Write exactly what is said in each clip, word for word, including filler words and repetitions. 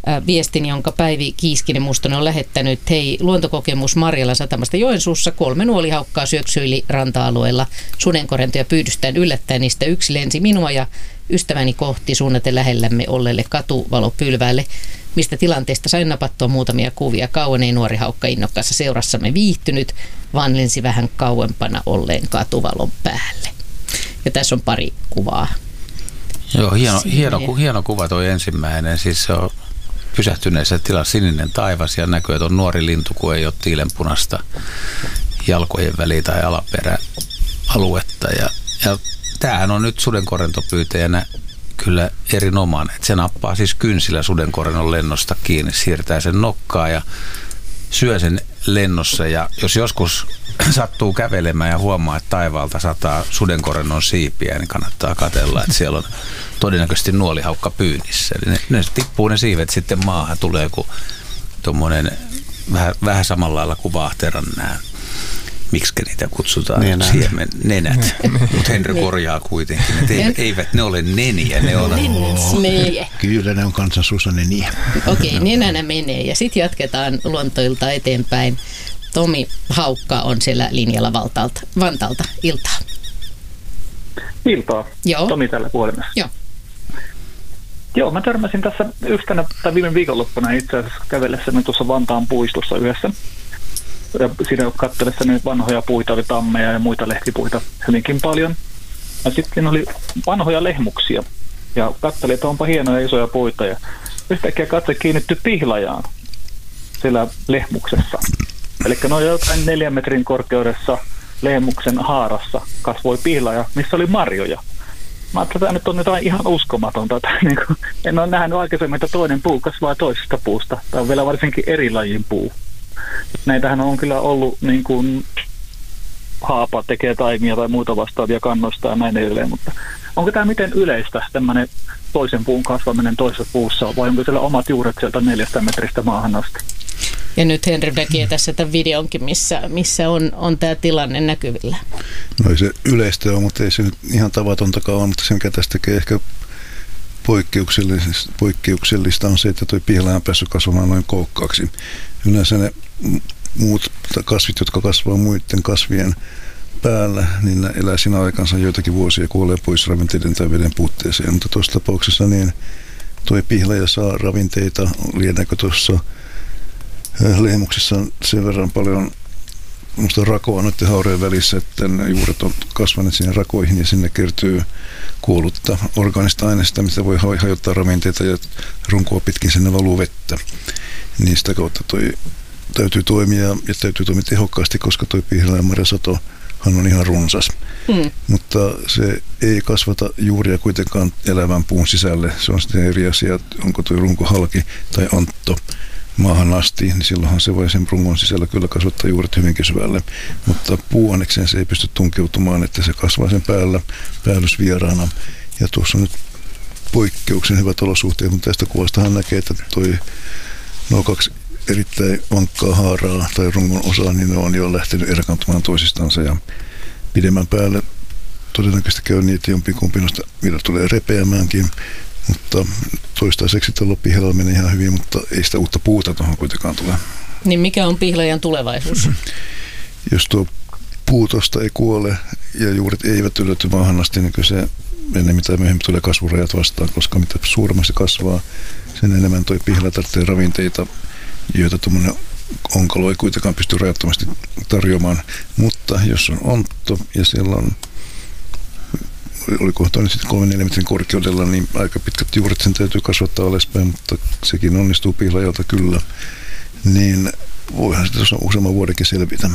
viestin, jonka Päivi Kiiskinen-Mustonen on lähettänyt. Hei, luontokokemus Marjalan satamasta Joensuussa. Kolme nuolihaukkaa syöksyili ranta-alueella sudenkorentoja pyydystään yllättäen. Niistä yksi lensi minua ja ystäväni kohti suunnaten lähellämme olleelle katuvalopylväälle, mistä tilanteesta sain napattua muutamia kuvia. Kauan ei nuori haukka innokkaassa seurassamme viihtynyt, vaan lensi vähän kauempana olleen katuvalon päälle. Ja tässä on pari kuvaa. Joo, hieno, hieno, hieno kuva toi ensimmäinen. Siis se on pysähtyneessä tilassa sininen taivas ja näkyy, että on nuori lintu, kun ei ole tiilenpunasta jalkojen väliä tai alaperäaluetta. Ja, ja tämähän on nyt sudenkorentopyytäjänä kyllä erinomainen. Että se nappaa siis kynsillä sudenkorennon lennosta kiinni, siirtää sen nokkaa ja syö sen lennossa. Ja jos joskus sattuu kävelemään ja huomaa, että taivaalta sataa sudenkorennon siipiä, niin kannattaa katsella, että siellä on todennäköisesti nuolihaukka pyynnissä. Ne, ne tippuu ne siivet sitten maahan, tulee joku tuommoinen vähän, vähän samalla lailla kuin vaahteran nämä, miksi niitä kutsutaan, nenät. Siemen, nenät. Mutta Henry korjaa kuitenkin, että eivät, eivät ne ole neniä, ne on... Kyllä ne on kansansuussa neniä. Okei, okay, nenänä menee ja sitten jatketaan luontoilta eteenpäin. Tomi Haukka on siellä linjalla Valtalta, Vantalta. Iltaa. Iltaa. Joo. Tomi tällä puhelimessa. Joo. Joo, mä törmäsin tässä yhtenä tai viime viikonloppuna itse asiassa kävellessäni tuossa Vantaan puistossa yhdessä. Ja siinä katselessani vanhoja puita, oli tammeja ja muita lehtipuita hyvinkin paljon. Ja sitten oli vanhoja lehmuksia. Ja katselin, että onpa hienoja isoja puita. Ja yhtäkkiä katse kiinnittyi pihlajaan siellä lehmuksessa. Eli noin jotain neljän metrin korkeudessa lehmuksen haarassa kasvoi pihlaja, missä oli marjoja. Mä ajattelin, että tämä nyt on jotain ihan uskomatonta. En ole nähnyt aikaisemmin, että toinen puu kasvaa toisesta puusta. Tämä on vielä varsinkin eri lajin puu. Näitähän on kyllä ollut niin kuin haapa tekee taimia tai muuta vastaavia kannoista ja näin edelleen, mutta onko tämä miten yleistä tämmöinen toisen puun kasvaminen toisessa puussa vai onko siellä omat juuret sieltä neljästä metristä maahan asti? Ja nyt Henry näkee tässä tämän videonkin, missä, missä on, on tämä tilanne näkyvillä. No ei se yleistä ole, mutta ei se nyt ihan tavatontakaan ole, mutta se mikä tästä tekee ehkä poikkeuksellista, poikkeuksellista on se, että tuo pihlaja on päässyt kasvamaan noin koukkaaksi. Yleensä ne muut kasvit, jotka kasvaa muiden kasvien päällä, niin ne elää siinä aikansa joitakin vuosia ja kuolee pois ravinteiden tai veden puutteeseen. Mutta tuossa tapauksessa niin tuo pihlaja saa ravinteita, lienääkö tuossa lehmuksessa on sen verran paljon rakoa noiden haurojen välissä, että ne juuret on kasvaneet sinne rakoihin ja sinne kertyy kuollutta orgaanista aineista, mistä voi hajottaa ravinteita ja runkoa pitkin sinne valuu vettä. Niin sitä kautta toi täytyy toimia ja täytyy toimia tehokkaasti, koska tuo pihlajan marjasatohan on ihan runsas. Mm. Mutta se ei kasvata juuria kuitenkaan elävän puun sisälle. Se on sitten eri asia, onko tuo runko halki tai antto maahan asti, niin silloinhan se voi sen rungon sisällä kyllä kasvattaa juuret hyvinkin syvälle. Mutta puuannekseen se ei pysty tunkeutumaan, että se kasvaa sen päällä päällysvieraana. Ja tuossa on nyt poikkeuksen hyvät olosuhteet, mutta tästä kuvastahan näkee, että toi nuo kaksi erittäin vankkaa haaraa tai rungon osaa, niin ne on jo lähtenyt erkaantumaan toisistansa ja pidemmän päälle todennäköisesti käy niin, että jompikumpi noista mitä tulee repeämäänkin, mutta toistaiseksi tuolla pihlajalla menee ihan hyvin, mutta ei sitä uutta puuta tuohon kuitenkaan tule. Niin mikä on pihlajan tulevaisuus? Jos tuo puu tuosta ei kuole ja juuret eivät ylety maahan asti, niin kyllä se ennen mitä myöhemmin tulee kasvurajat vastaan, koska mitä suuremmasti kasvaa, sen enemmän tuo pihlaja tarvitsee ravinteita, joita tuommoinen onkalo ei kuitenkaan pysty rajattomasti tarjoamaan. Mutta jos on ontto ja siellä on, olikohan toinen sitten kolme neljä metrin korkeudella, niin aika pitkät juuret sen täytyy kasvattaa alaspäin, mutta sekin onnistuu pihlajalta kyllä. Niin voihan sitä tuossa useamman vuodenkin selvitä.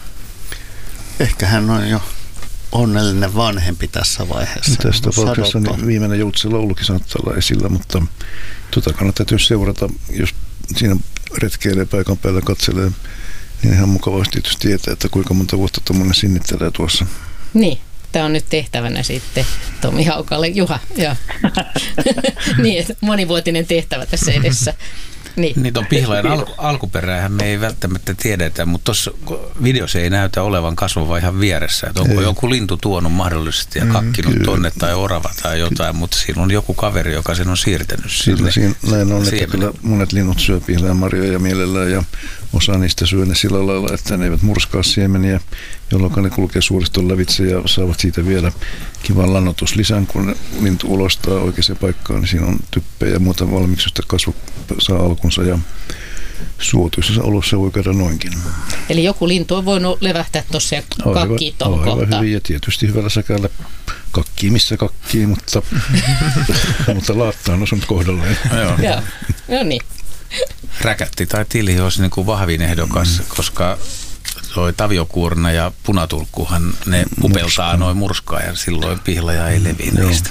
Ehkä hän on jo onnellinen vanhempi tässä vaiheessa. Tässä tapauksessa niin viimeinen Joutsen laulukin saattaa olla esillä, mutta tuota kannattaa täytyy seurata, jos siinä retkeilee paikan päällä, katselee, niin ihan mukavasti tietysti tietää, että kuinka monta vuotta tuommoinen sinnittelee tuossa. Niin, tämä on nyt tehtävänä sitten Tomi Haukalle. Juha, joo. Niin, monivuotinen tehtävä tässä edessä. Niin. Niin tuon pihlajan al- alkuperäähän me ei välttämättä tiedetä, mutta tuossa videossa ei näytä olevan kasvava ihan vieressä. Että onko ei. joku lintu tuonut mahdollisesti ja kakkinut mm, tonne tai orava tai jotain, mutta siinä on joku kaveri, joka sen on siirtänyt sinne. Siinä, näin on, että kyllä monet linnut syö pihlajan marjoja mielellään ja osa niistä syö ne sillä lailla, että ne eivät murskaa siemeniä, jolloin ne kulkee suoriston lävitse ja saavat siitä vielä kivan lannoituslisän, kun lintu ulostaa oikeaan paikkaan, niin siinä on typpejä ja muuta valmiiksi, josta kasvu saa alkunsa ja suotuisessa olossa voi käydä noinkin. Eli joku lintu on voinut levähtää tuossa ja kakkii tuohon kohtaan. Aivan hyvin ja tietysti hyvällä säkällä kakkii missä kakkii, mutta, mutta laattaan osunut kohdalleen. Joo, no niin. Räkätti tai tili olisi niin kuin vahvin ehdokas, mm. koska toi taviokuurna ja punatulkkuhan ne pupeltaa noin murskaa ja silloin pihlaja ei leviä niistä.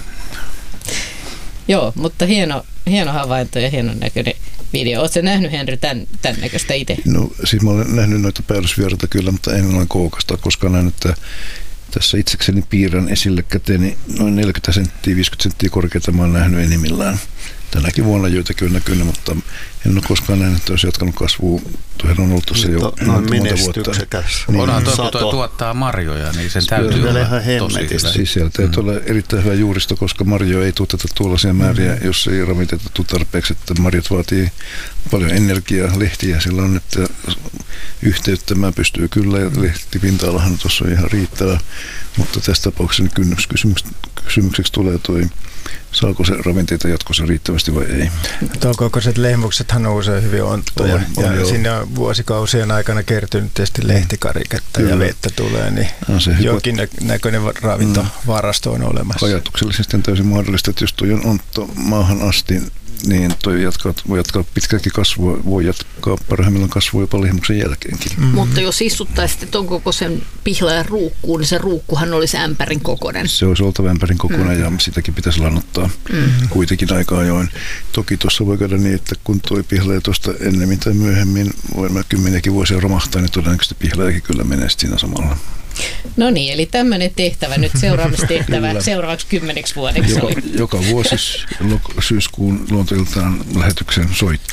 Joo, mutta hieno, hieno havainto ja hienon näköinen video. Oletko nähnyt, Henry, tämän, tämän näköistä itse? No siis mä olen nähnyt noita päällysvieraita kyllä, mutta en ole koukasta koskaan nähnyt, että tässä itsekseni piirrän esille käteeni noin neljäkymmentä senttiä, viisikymmentä senttiä korkeata mä olen nähnyt enimmillään. Tänäkin vuonna joitakin on näkynyt, mutta en ole koskaan nähnyt, että olisi jatkanut kasvua. Tuohan on ollut tuossa jo monta vuotta. Niin. Onhan tuo, kun tuo tuottaa marjoja, niin sen täytyy olla tosi hyvä. Siis siellä täytyy mm. olla erittäin hyvä juuristo, koska marjoja ei tuoteta tuollaisia määriä, mm. jos ei ravitetettu tarpeeksi, että marjat vaatii paljon energiaa, lehtiä sillä on, että yhteyttämään pystyy kyllä, ja lehtipinta-alahan tuossa on ihan riittävä, mutta tässä tapauksessa niin kynnyskysymykseksi tulee toi, saako se ravinteita jatkossa riittävästi vai ei. Tuon kokoiset lehmuksethan on usein hyvin onttoja on, on, ja joo. Sinne on vuosikausien aikana kertynyt tietysti lehtikariketta ja vettä tulee, niin no, jonkin näköinen ravintovarasto on olemassa. Ajatuksellisesti on täysin mahdollista, että jos tuo on ontto maahan asti, niin toi jatkaa, voi jatkaa pitkäänkin kasvua, voi jatkaa parhaimmillaan kasvua jopa lehmuksen jälkeenkin. Mm-hmm. Mutta jos istuttaisitte tuon kokoisen pihlajan ruukkuun, niin se ruukkuhan olisi ämpärin kokoinen. Se olisi oltava ämpärin kokoinen mm-hmm. ja sitäkin pitäisi lannottaa mm-hmm. kuitenkin aika ajoin. Toki tuossa voi käydä niin, että kun tuo pihlaja tuosta ennemmin tai myöhemmin, voimme kymmeniäkin vuosia romahtaa, niin todennäköisesti pihlajakin kyllä menee siinä samalla. No niin, eli tämmöinen tehtävä nyt seuraamistehtävä seuraavaksi kymmeneksi vuodeksi. Joka, joka vuosi syyskuun luontoiltaan lähetyksen soitto.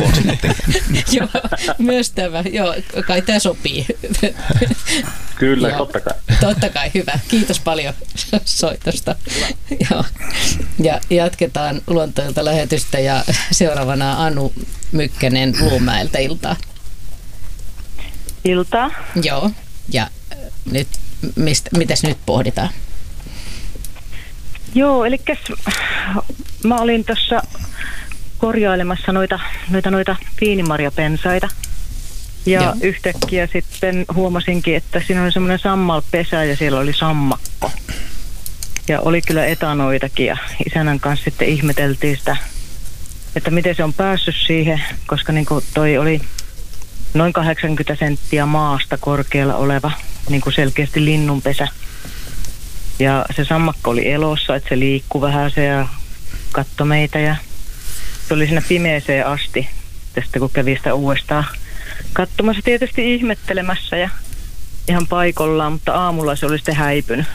Joo, myös tämä. Joo, kai tämä sopii. Kyllä, joo, totta kai. Totta kai, hyvä. Kiitos paljon soitosta. Joo. Ja jatketaan luontoilta lähetystä ja seuraavana Anu Mykkänen Luumäeltä, iltaa. Iltaa. Joo, ja nyt, mistä, mitäs nyt pohditaan? Joo, eli mä olin tuossa korjailemassa noita, noita, noita viinimarjapensaita. Ja Joo. yhtäkkiä sitten huomasinkin, että siinä oli semmoinen sammalpesä ja siellä oli sammakko. Ja oli kyllä etanoitakin ja isännän kanssa sitten ihmeteltiin sitä, että miten se on päässyt siihen, koska niin kuin toi oli noin kahdeksankymmentä senttiä maasta korkealla oleva niin kuin selkeästi linnunpesä. Ja se sammakko oli elossa, että se liikkui vähän se ja katsoi meitä ja se oli siinä pimeeseen asti tästä kun kävi sitä uudestaan katsomassa, tietysti ihmettelemässä ja ihan paikallaan, mutta aamulla se oli sitten häipynyt.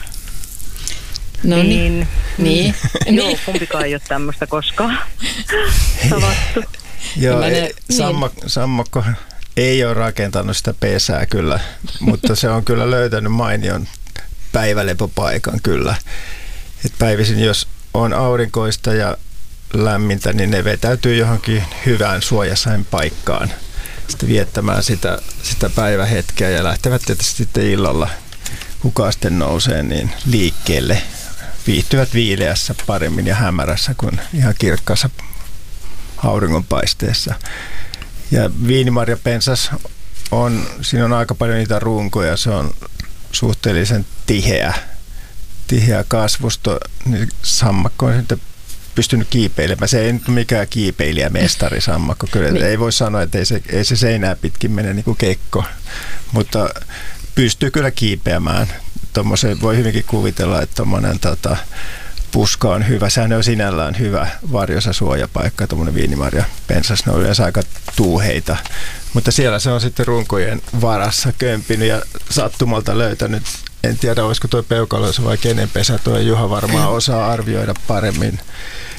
No niin. niin. Joo, kumpikaan ei ole tämmöistä koskaan tavattu. Joo, ei, sammak, sammakko ei ole rakentanut sitä pesää kyllä, mutta se on kyllä löytänyt mainion päivälepopaikan kyllä. Et päivisin, jos on aurinkoista ja lämmintä, niin ne vetäytyy johonkin hyvään suojasain paikkaan sitten viettämään sitä, sitä päivähetkeä ja lähtevät tietysti sitten illalla, kuka sitten nousee, niin liikkeelle. Viihtyvät viileässä paremmin ja hämärässä kuin ihan kirkkaassa auringonpaisteessa. Ja viinimarjapensas on, siinä on aika paljon niitä runkoja, se on suhteellisen tiheä, tiheä kasvusto, niin sammakko on sitten pystynyt kiipeilemään. Se ei nyt mikään kiipeilijä mestari sammakko, kyllä niin. Ei voi sanoa, että ei se, ei se seinää pitkin mene niin kuin kekko, mutta pystyy kyllä kiipeämään. Tuommoisen voi hyvinkin kuvitella, että tuommoinen tota, puska on hyvä. Sehän on sinällään hyvä varjosa suojapaikka, tuommoinen viinimarjapensas. Ne on yleensä aika tuuheita. Mutta siellä se on sitten runkojen varassa kömpinyt ja sattumalta löytänyt. En tiedä, olisiko tuo peukaloissa vai kenen pesä. Tuo Juha varmaan osaa arvioida paremmin.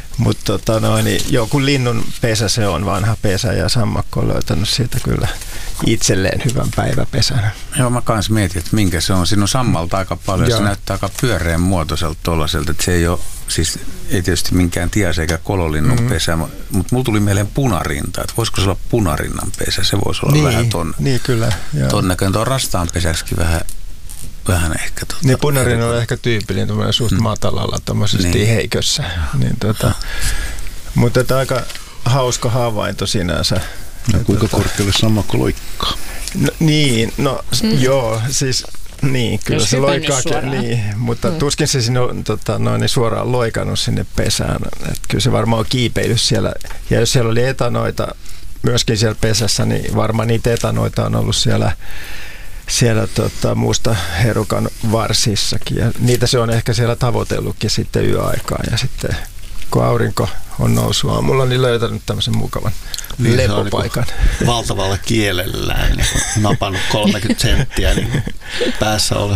Mutta tota noin, niin joku linnun pesä, se on vanha pesä ja sammakko on löytänyt siitä kyllä itselleen hyvän päiväpesän. Joo, mä kans mietin, että minkä se on. Siinä on sammalta aika paljon. Joo. Se näyttää aika pyöreän muotoiselta tuollaiselta, että se ei ole, siis ei tietysti minkään ties eikä kololinnun mm-hmm. pesä, mutta mulla tuli mieleen punarinta, että voisiko se olla punarinnan pesä, se voisi olla niin, vähän ton, niin kyllä, ton näköinen. Tuo rastaan pesäksikin vähän, vähän ehkä. Tota, niin punarinnan on ehkä tyypillinen tuommoinen suht mm. matalalla tuommoisessa niin. tiheikössä. Niin, tota, mutta että aika hauska havainto sinänsä. No, kuinka tota, korkealle sammakko loikkaa? No, niin, no mm. joo, siis niin, kyllä jos se loikkaakin, niin, mutta mm. tuskin se sinne on tota, noin, niin suoraan loikannut sinne pesään. Et kyllä se varmaan on kiipeillyt siellä, ja jos siellä oli etanoita myöskin siellä pesässä, niin varmaan niitä etanoita on ollut siellä, siellä tota, muusta herukan varsissakin, ja niitä se on ehkä siellä tavoitellutkin sitten yöaikaan, ja sitten kun aurinko on noussut aamulla, niin löytänyt tämmöisen mukavan niin, lepopaikan. Niin valtavalla kielellään niin napannut kolmekymmentä senttiä niin päässä oleva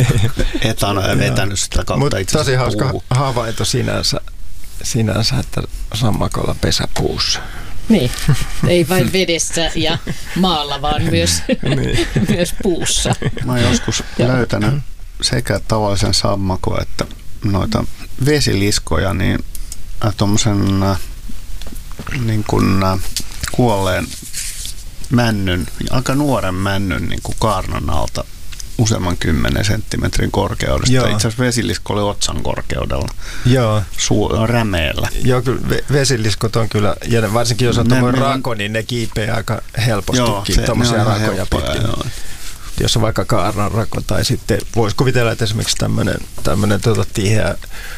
etano ja vetänyt sitä kautta itse tosi hauska havainto sinänsä, sinänsä, että sammakolla pesäpuussa. Niin, ei vain vedessä ja maalla, vaan myös, niin. myös puussa. Mä oon joskus löytänyt sekä tavallisen sammakon että noita vesiliskoja, niin tuommoisen niin kuin kuolleen männyn, aika nuoren männyn niin kuin kaarnan alta useamman kymmenen senttimetrin korkeudesta. Joo. Itse asiassa vesilisko oli otsan korkeudella. Joo. Suu- rämeellä. Joo, kyllä vesiliskot on kyllä, ja varsinkin jos on tuommoinen rako, niin ne kiipeää aika helpostikin tuommoisia rakoja pitkin. Joo. Jos on vaikka kaarnan rako, tai sitten voisi kuvitella, että esimerkiksi tämmöinen, tämmöinen tuota tiheä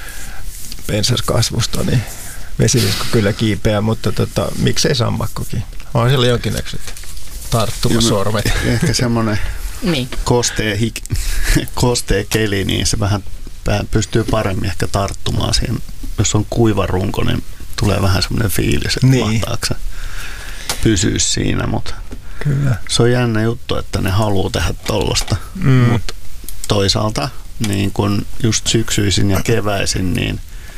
pensaskasvusto, niin vesilisko kyllä kiipeää, mutta tota, miksei sammakkokin? On siellä jonkinnäköiset tarttumasormet. No, ehkä semmoinen niin. kostea, hik- kostea keli, niin se vähän pystyy paremmin ehkä tarttumaan siihen. Jos on kuiva runko, niin tulee vähän semmoinen fiilis, että niin. mahtaako se pysyä siinä, mutta kyllä. Se on jännä juttu, että ne haluaa tehdä tollaista, mm. mutta toisaalta niin kun just syksyisin ja keväisin, niin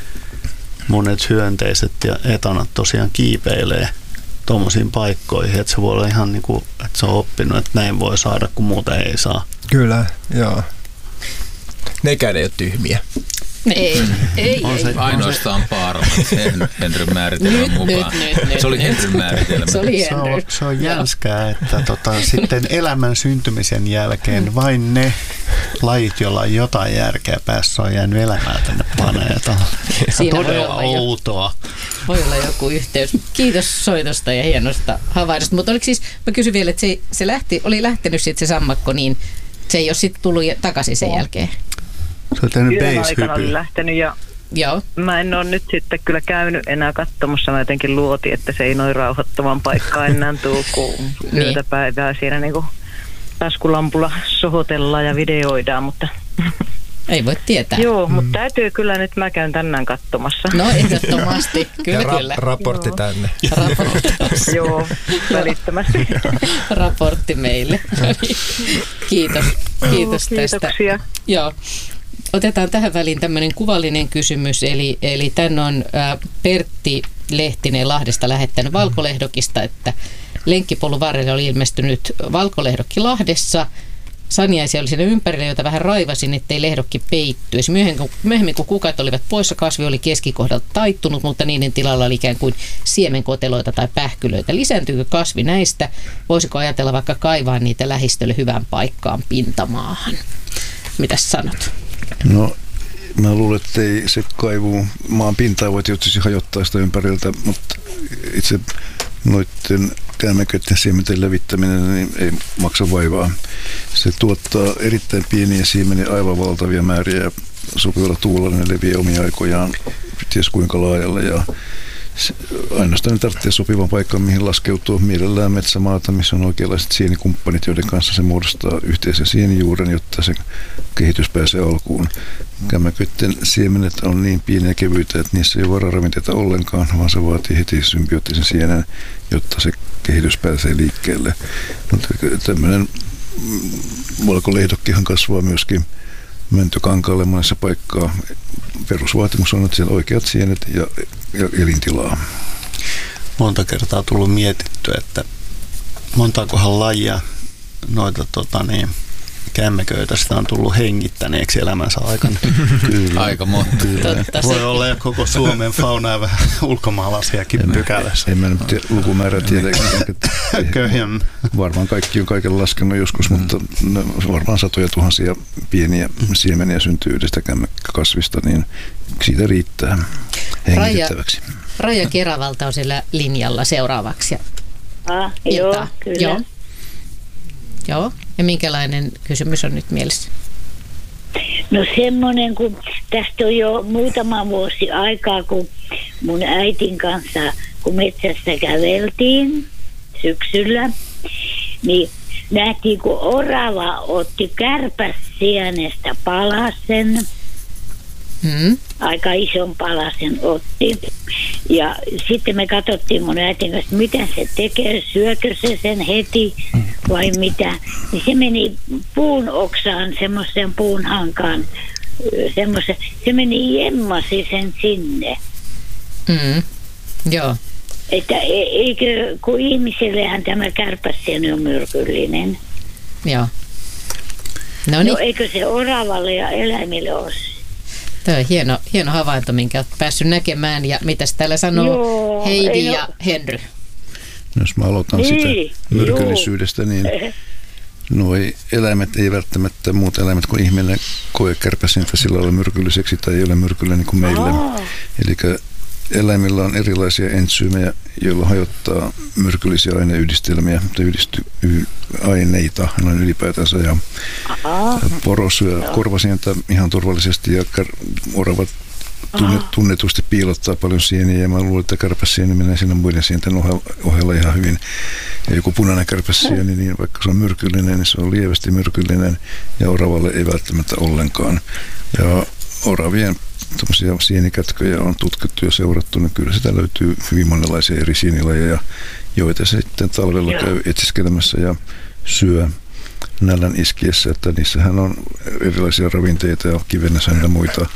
monet hyönteiset ja etanat tosiaan kiipeilee tuommoisiin paikkoihin, että se voi olla ihan niin kuin, että se on oppinut, että näin voi saada, kun muuta ei saa. Kyllä, joo. Nekään ei ole tyhmiä. Ei, ei, on se, ei. Ainoastaan paarmat Henryn määritelmän mukaan. Nyt, nyt, nyt, se oli Henryn määritelmä. Se, oli se, on, se on jänskää, että tota, sitten elämän syntymisen jälkeen vain ne lajit, joilla on jotain järkeä päässä, on jäänyt elämään tänne planeetalle. Todella outoa. Voi olla joku yhteys. Kiitos soitosta ja hienosta havainnosta. Mutta oliko siis, mä kysyn vielä, että se, se lähti, oli lähtenyt sitten se sammakko, niin se ei ole sitten tullut takaisin sen jälkeen. Se on tehnyt aikana oli lähtenyt ja Joo. Mä en ole nyt sitten kyllä käynyt enää katsomassa. Mä jotenkin luotin, että se ei noin rauhoittavan paikkaan enää tuu, kun yötä päivää siinä niinku taskulampulla sohotellaan ja videoidaan, mutta ei voi tietää. Joo, mutta täytyy kyllä nyt, mä käyn tänään katsomassa. No ehdottomasti, kyllä ja ra- kyllä. Raportti Joo. tänne. Raportti. Joo, välittömästi. Raportti meille. Kiitos, kiitos Joo, tästä. kiitoksia. Joo. Otetaan tähän väliin tämmöinen kuvallinen kysymys, eli, eli tänne on ä, Pertti Lehtinen Lahdesta lähettänyt valkolehdokista, että lenkkipolun varrelle oli ilmestynyt valkolehdokki Lahdessa. Saniaisia oli siinä ympärillä, jota vähän raivasin, ettei lehdokki peittyisi. Myöhemmin, myöhemmin kun kukat olivat poissa, kasvi oli keskikohdalta taittunut, mutta niiden tilalla oli ikään kuin siemenkoteloita tai pähkylöitä. Lisääntyykö kasvi näistä? Voisiko ajatella vaikka kaivaa niitä lähistölle hyvään paikkaan pintamaahan? Mitäs sanot? No, mä luulen, että ei se kaivu maan pintaa voi tietysti hajottaa sitä ympäriltä, mutta itse noiden käämäköiden siementen levittäminen niin ei maksa vaivaa. Se tuottaa erittäin pieniä siemeniä, aivan valtavia määriä ja sopivalla tuulella ne leviää omia aikojaan ties kuinka laajalle ja ainoastaan ne tarvitsee sopivan paikan, mihin laskeutua mielellään metsämaata, missä on oikeanlaiset sienikumppanit, joiden kanssa se muodostaa yhteisen sienijuuren, jotta se kehitys pääsee alkuun. Kämmäköiden siemenet on niin pieniä ja kevyitä, että niissä ei ole vararavinteita ollenkaan, vaan se vaatii heti symbioottisen sienen, jotta se kehitys pääsee liikkeelle. Mutta tämmöinen valkoleihdokkihan kasvaa myöskin möntökankaalle monessa paikkaa. Perusvaatimus on, että siellä on oikeat sienet ja, ja elintilaa. Monta kertaa tullut mietitty, että montaakohan lajia noita tota niin, kämmeköitä sitä on tullut hengittäneeksi elämänsä aikana. Kyllä. Aika monta. Voi olla ja koko Suomen fauna ja vähän ulkomaalaisiakin pykälässä. En mä nyt lukumäärä tiedä. Köhjän. Varmaan kaikki on kaiken laskenut joskus, mm. mutta varmaan satoja tuhansia pieniä siemeniä syntyy yhdestä kämmekkakasvista, niin siitä riittää hengitettäväksi. Raija, Raija Keravalta on siellä linjalla seuraavaksi. Ah, joo, kyllä. Joo. Joo. Ja minkälainen kysymys on nyt mielessä? No semmoinen, kun tästä on jo muutama vuosi aikaa, kun mun äitin kanssa, kun metsästä käveltiin syksyllä, niin nähtiin, kun orava otti kärpässienestä palasen. Hmm. Aika ison palasen otti. Ja sitten me katsottiin mun äitin kanssa, mitä se tekee, syökö se sen heti vai mitä. Niin se meni puun oksaan, semmoisen puun hankaan, semmoisen, se meni jemmasi sen sinne. Mm. Joo. Että eikö, kun ihmisellehän tämä kärpäsieni on myrkyllinen. Joo. No, niin. No eikö se oravalle ja eläimille ole? Tämä on hieno, hieno havainto, minkä olet päässyt näkemään. Ja mitäs täällä sanoo Joo, Heidi ja no. Henry? No, jos mä aloitan niin, sitä myrkyllisyydestä, joo. Niin nuo eläimet ei välttämättä, muut eläimet kuin ihminen koe kärpäsintä sillä ole myrkylliseksi tai ei ole myrkyllinen niin kuin meillä. Oh. Eli eläimillä on erilaisia entsyymejä, joilla hajottaa myrkyllisiä aineyhdistelmiä tai yhdistysaineita noin ylipäätänsä. Ja poro syö korvasientä ihan turvallisesti ja oravat tunnetusti piilottaa paljon sieniä ja mä luulen, että kärpäsieni menee siinä muiden sienten ohella ihan hyvin. Ja joku punainen kärpäsieni, niin vaikka se on myrkyllinen, niin se on lievästi myrkyllinen ja oravalle ei välttämättä ollenkaan. Ja oravien tämmöisiä sienikätköjä on tutkittu ja seurattu, niin kyllä sitä löytyy hyvin monenlaisia eri sienilajeja, joita se sitten talvella Joo. käy etsiskelemässä ja syö nälän iskiessä, että niissähän on erilaisia ravinteita ja kivennässä ja muita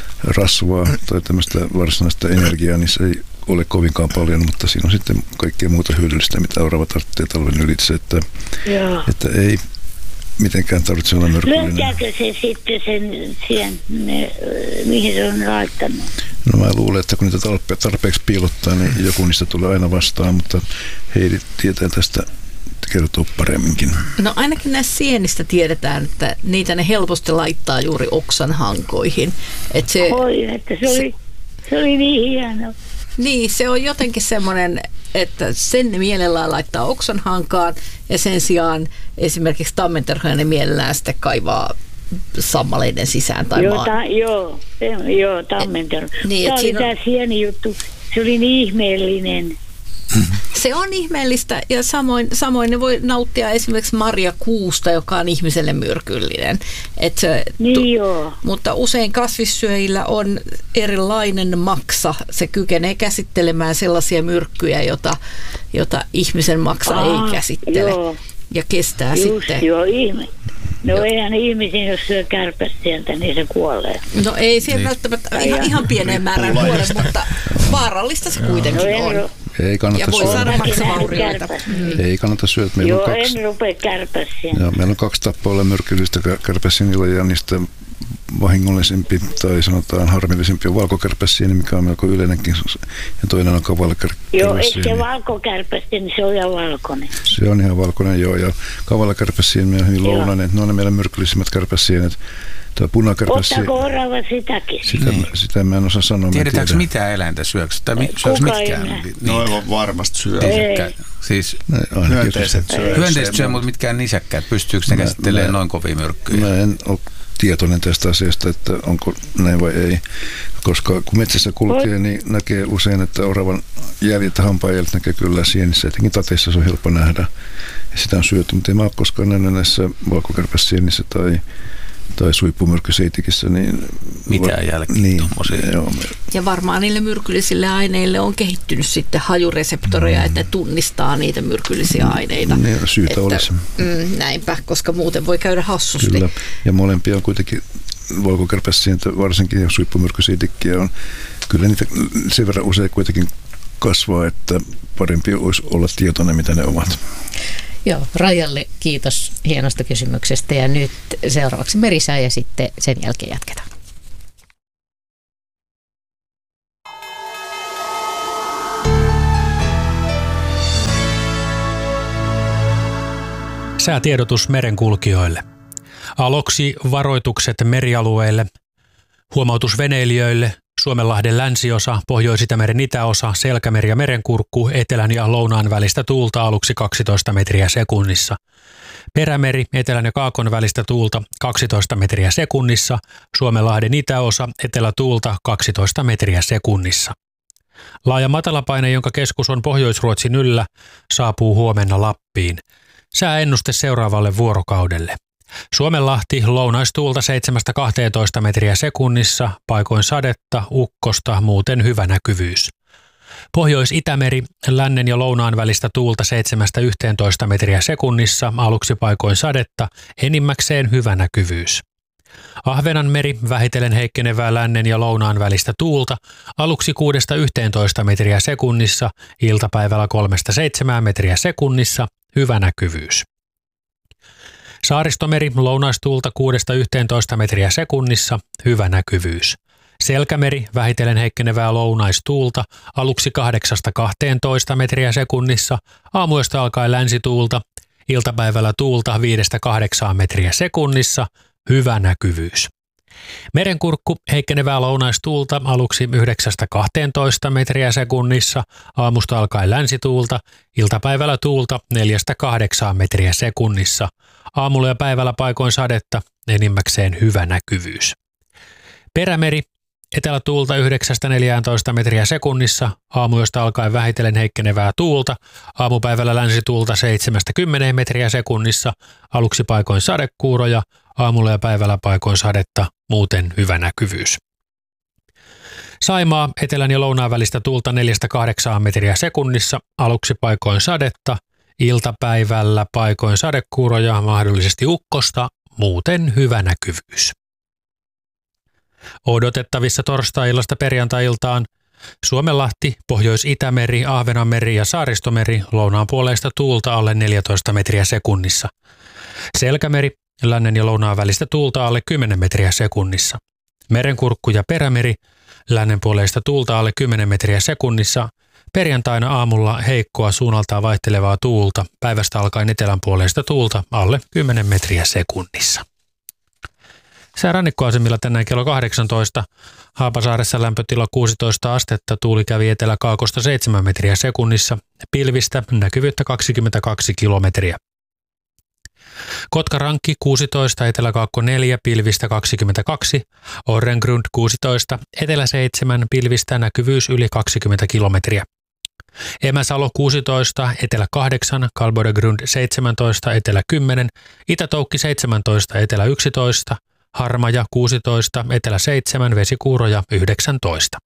rasvaa tai tämmöistä varsinaista energiaa, niin se ei ole kovinkaan paljon, mutta siinä on sitten kaikkea muuta hyödyllistä, mitä orava tarvitsee talven ylitse, että, että ei mitenkään tarvitse olla myrkyllinen. Löytääkö se sitten sen siihen, ne, mihin se on laittanut? No mä luulen, että kun niitä tarpeeksi piilottaa, niin joku niistä tulee aina vastaan, mutta Heidi tietää tästä kertoo paremminkin. No ainakin näistä sienistä tiedetään, että niitä ne helposti laittaa juuri oksan hankoihin. Että se, Oi, että se oli, se oli niin hieno. Niin, se on jotenkin semmoinen, että sen ne mielellään laittaa oksan hankaan ja sen sijaan esimerkiksi tammenterhoja ne mielellään sitten kaivaa sammaleiden sisään tai joo, maan. Ta, joo, joo, tammenterho. Niin, tämä oli on... tämä sieni juttu, se oli niin ihmeellinen. Se on ihmeellistä ja samoin, samoin ne voi nauttia esimerkiksi marjakuusta, joka on ihmiselle myrkyllinen. Et se, niin tu, joo. Mutta usein kasvissyöjillä on erilainen maksa. Se kykenee käsittelemään sellaisia myrkkyjä, jota, jota ihmisen maksa Aa, ei käsittele. Joo. Ja kestää Just, sitten. Joo, ihme. No joo. Eihän ihmisiin, jos syö kärpäs sieltä, niin se kuolee. No ei se niin. välttämättä ihan, ihan pieneen määrään kuole, mutta vaarallista se kuitenkin no, on. Ei kannata ja voi saada maksavaurioita. Mm. Ei kannata syödä. Meillä Joo, on kaksi, en rupea kärpäsiä. Joo, meillä on kaksi tappoilla myrkyllistä kärpäsienillä ja niistä vahingollisempi tai sanotaan harmillisempi on valkokärpäsieni, mikä on melko yleinenkin. Ja toinen on kavalakärpäsieni. Joo, eikö se valkokärpäsieni, se on ihan valkoinen. Se on ihan valkoinen, joo. Ja kavalakärpäsieni on hyvin lounainen. Ne on ne meidän myrkyllisimmät kärpäsienet. Ottaako orava sitäkin? Sitä, niin. sitä mä en osaa sanoa. Tiedetäänkö mitä eläintä syöksi? Tai mi- syöks mitkään? No aivan varmasti syö. Siis hyönteiset syö. Hyönteiset syö, mutta mitkään nisäkkäät. Pystyykö ne käsittelemään noin kovia myrkkyjä? Mä en ole tietoinen tästä asiasta, että onko näin vai ei. Koska kun metsässä kulkee, niin näkee usein, että oravan jäljet, hampaajäljet näkee kyllä sienissä. Etenkin tateissa se on helppo nähdä. Ja sitä on syöty, mutta en mä ole koskaan nähnyt näissä valkokärpäsienissä tai tai suipumyrkkyseitikissä, niin mitään jälkeen niin, joo. Ja varmaan niille myrkyllisille aineille on kehittynyt sitten hajureseptoreja, mm. että ne tunnistaa niitä myrkyllisiä aineita. Ne syytä että, olisi. Mm, näinpä, koska muuten voi käydä hassusti. Kyllä, ja molempia on kuitenkin valkokärpäsiä, varsinkin jos huippumyrkkysiitikkiä on. Kyllä niitä sen verran usein kuitenkin kasvaa, että parempi olisi olla tietoinen, mitä ne ovat. Joo, Rajalle kiitos hienosta kysymyksestä ja nyt seuraavaksi merisää ja sitten sen jälkeen jatketaan. Säätiedotus merenkulkijoille. Aluksi varoitukset merialueille, huomautus veneilijöille, Suomenlahden länsiosa, Pohjois-Itämeren itäosa, Selkämeri ja Merenkurkku, etelän ja lounaan välistä tuulta aluksi kaksitoista metriä sekunnissa. Perämeri, etelän ja kaakon välistä tuulta kaksitoista metriä sekunnissa, Suomenlahden itäosa, etelätuulta kaksitoista metriä sekunnissa. Laaja matalapaine, jonka keskus on Pohjois-Ruotsin yllä, saapuu huomenna Lappiin. Sääennuste seuraavalle vuorokaudelle. Suomenlahti lounaistuulta seitsemästä kahteentoista metriä sekunnissa, paikoin sadetta, ukkosta, muuten hyvä näkyvyys. Pohjois-Itämeri, lännen ja lounaan välistä tuulta seitsemästä yhteentoista metriä sekunnissa, aluksi paikoin sadetta, enimmäkseen hyvä näkyvyys. Ahvenanmeri, vähitellen heikkenevää lännen ja lounaan välistä tuulta, aluksi kuudesta yhteentoista metriä sekunnissa, iltapäivällä kolmesta seitsemään metriä sekunnissa, hyvä näkyvyys. Saaristomeri, lounaistuulta kuudesta yhteentoista metriä sekunnissa, hyvä näkyvyys. Selkämeri, vähitellen heikkenevää lounaistuulta, aluksi kahdeksasta kahteentoista metriä sekunnissa, aamuyöstä alkaen länsituulta, iltapäivällä tuulta viidestä kahdeksaan metriä sekunnissa, hyvä näkyvyys. Merenkurkku, heikkenevää lounaistuulta, aluksi yhdeksästä kahteentoista metriä sekunnissa, aamusta alkaen länsituulta, iltapäivällä tuulta neljästä kahdeksaan metriä sekunnissa, aamulla ja päivällä paikoin sadetta, enimmäkseen hyvä näkyvyys. Perämeri, etelätuulta yhdeksästä neljääntoista metriä sekunnissa, aamuyöstä alkaen vähitellen heikkenevää tuulta, aamupäivällä länsituulta seitsemästä kymmeneen metriä sekunnissa, aluksi paikoin sadekuuroja, aamulla ja päivällä paikoin sadetta, muuten hyvä näkyvyys. Saimaa, etelän ja lounaan välistä tuulta neljästä kahdeksaan metriä sekunnissa, aluksi paikoin sadetta, iltapäivällä paikoin sadekuuroja, mahdollisesti ukkosta, muuten hyvä näkyvyys. Odotettavissa torstai-illasta perjantai-iltaan Suomenlahti, Pohjois-Itämeri, Ahvenanmeri ja Saaristomeri, lounaan puoleista tuulta alle neljätoista metriä sekunnissa. Selkämeri, lännen ja lounaan välistä tuulta alle kymmenen metriä sekunnissa. Merenkurkku ja Perämeri, lännen puoleista tuulta alle kymmenen metriä sekunnissa. Perjantaina aamulla heikkoa suunnaltaan vaihtelevaa tuulta, päivästä alkaen etelän puoleista tuulta alle kymmenen metriä sekunnissa. Sää rannikkoasemilla tänään kello kahdeksantoista. Haapasaaressa lämpötila kuusitoista astetta, tuuli kävi etelä-kaakosta seitsemän metriä sekunnissa, pilvistä näkyvyyttä kaksikymmentäkaksi kilometriä. Kotkarankki kuusitoista, etelä-kaakko neljä, pilvistä kaksikymmentäkaksi, Orrengrund kuusitoista, etelä seitsemän, pilvistä näkyvyys yli kaksikymmentä kilometriä. Emäsalo kuusitoista, etelä kahdeksan, Kalbodegrund seitsemäntoista, etelä kymmenen, Itä-Toukki seitsemäntoista, etelä yksitoista, Harmaja kuusitoista, etelä seitsemän, Vesikuuroja yhdeksäntoista.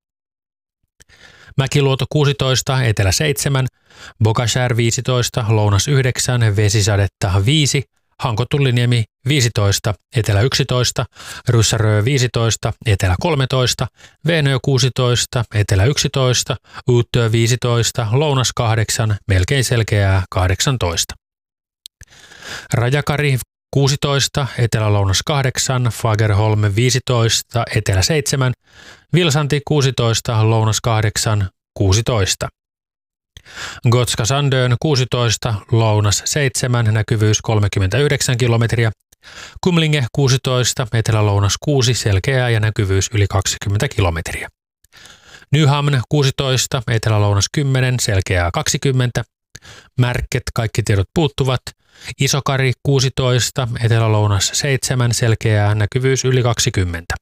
Mäkiluoto kuusitoista, etelä seitsemän, Bokashär viisitoista, lounas yhdeksän, Vesisadetta viisi, Hankotulliniemi viisitoista, etelä yksitoista, Ryssärö viisitoista, etelä kolmetoista, Veenö kuusitoista, etelä yksitoista, Uutö viisitoista, lounas kahdeksan, melkein selkeää kahdeksantoista. Rajakari kuusitoista, etelä-lounas kahdeksan, Fagerholm viisitoista, etelä seitsemän, Vilsanti kuusitoista, lounas kahdeksan, kuusitoista. Gotska Sandön kuusitoista, lounas seitsemän, näkyvyys kolmekymmentäyhdeksän kilometriä. Kumlinge kuusitoista, etelä-lounas kuusi, selkeää ja näkyvyys yli kaksikymmentä kilometriä. Nyhamn kuusitoista, etelä-lounas kymmenen, selkeää kaksikymmentä. Märket, kaikki tiedot puuttuvat. Isokari kuusitoista, etelä-lounas seitsemän, selkeää näkyvyys yli kaksikymmentä.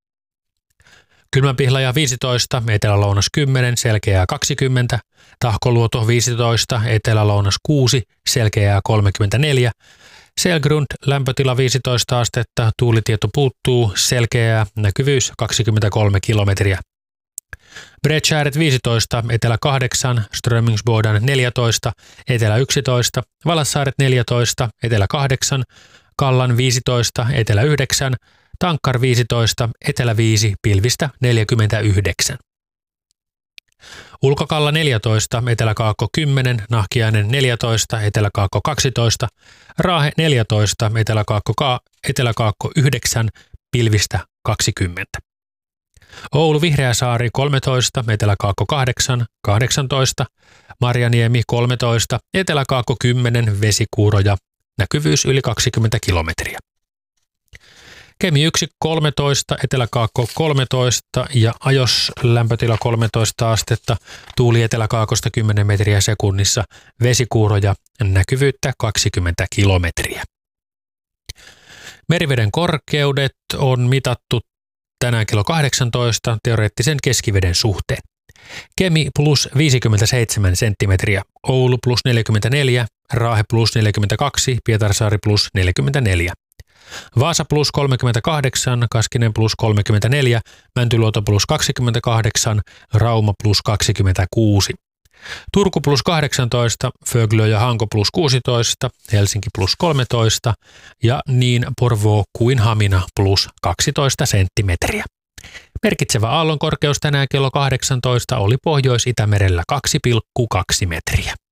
Kylmänpihlaja viisitoista, etelä-lounas kymmenen, selkeää kaksikymmentä. Tahkoluoto viisitoista, etelä-lounas kuusi, selkeää kolmekymmentäneljä. Selgrund, lämpötila viisitoista astetta, tuulitieto puuttuu, selkeää näkyvyys kaksikymmentäkolme kilometriä. Bredskäret viisitoista, etelä kahdeksan, Strömingsbodan neljätoista, etelä yksitoista, Valassaaret neljätoista, etelä kahdeksan, Kallan viisitoista, etelä yhdeksän, Tankkar viisitoista, Etelä viisi, pilvistä neljäkymmentäyhdeksän. Ulkokalla neljätoista, Etelä-Kaakko kymmenen, Nahkiainen neljätoista, Etelä-Kaakko kaksitoista, Raahe neljätoista, Etelä-Kaakko, Etelä-Kaakko yhdeksän, pilvistä kaksikymmentä. Oulu Vihreäsaari kolmetoista, Etelä-Kaakko kahdeksan, kahdeksantoista, Marjaniemi kolmetoista, Etelä-Kaakko kymmenen, vesikuuroja, näkyvyys yli kaksikymmentä kilometriä. Kemi yksi kolmetoista, Etelä-Kaakko kolmetoista ja Ajos lämpötila kolmetoista astetta, tuuli Etelä-Kaakosta kymmenen metriä sekunnissa, vesikuuroja, näkyvyyttä kaksikymmentä kilometriä. Meriveden korkeudet on mitattu tänään kello kahdeksantoista teoreettisen keskiveden suhteen. Kemi plus viisikymmentäseitsemän senttimetriä, Oulu plus neljäkymmentäneljä, Raahe plus neljäkymmentäkaksi, Pietarsaari plus neljäkymmentäneljä. Vaasa plus kolmekymmentäkahdeksan, Kaskinen plus kolmekymmentäneljä, Mäntyluoto plus kaksikymmentäkahdeksan, Rauma plus kaksikymmentäkuusi. Turku plus kahdeksantoista, Föglö ja Hanko plus kuusitoista, Helsinki plus kolmetoista ja niin Porvoo kuin Hamina plus kaksitoista senttimetriä. Merkitsevä aallonkorkeus tänään kello kahdeksantoista oli Pohjois-Itämerellä kaksi pilkku kaksi metriä.